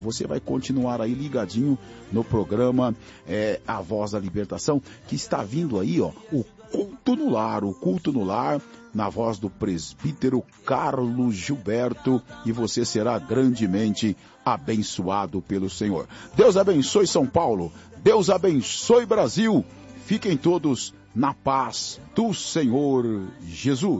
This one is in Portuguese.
Você vai continuar aí ligadinho no programa A Voz da Libertação, que está vindo aí, ó, o culto no lar, na voz do presbítero Carlos Gilberto, e você será grandemente abençoado pelo Senhor. Deus abençoe São Paulo, Deus abençoe Brasil, fiquem todos na paz do Senhor Jesus.